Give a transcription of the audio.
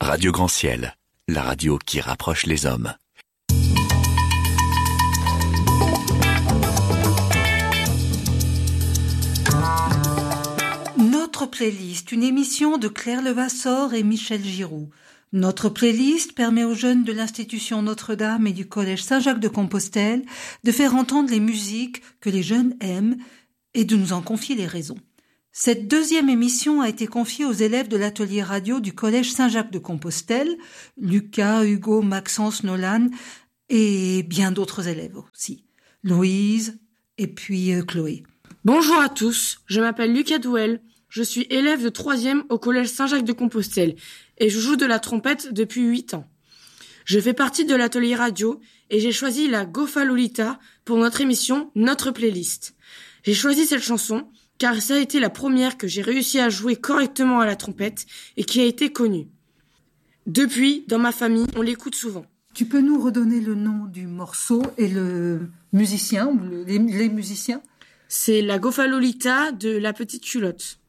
Radio Grand Ciel, la radio qui rapproche les hommes. Notre playlist, une émission de Claire Levasseur et Michel Giroux. Notre playlist permet aux jeunes de l'Institution Notre-Dame et du Collège Saint-Jacques-de-Compostelle de faire entendre les musiques que les jeunes aiment et de nous en confier les raisons. Cette deuxième émission a été confiée aux élèves de l'atelier radio du Collège Saint-Jacques-de-Compostelle, Lucas, Hugo, Maxence, Nolan et bien d'autres élèves aussi. Louise et puis Chloé. Bonjour à tous, je m'appelle Lucas Douel, je suis élève de 3e au Collège Saint-Jacques-de-Compostelle et je joue de la trompette depuis 8 ans. Je fais partie de l'atelier radio et j'ai choisi la Gofa Lolita pour notre émission Notre Playlist. J'ai choisi cette chanson car ça a été la première que j'ai réussi à jouer correctement à la trompette et qui a été connue. Depuis, dans ma famille, on l'écoute souvent. Tu peux nous redonner le nom du morceau et le musicien ou les musiciens ? C'est la Gofa Lolita de La Petite Culotte.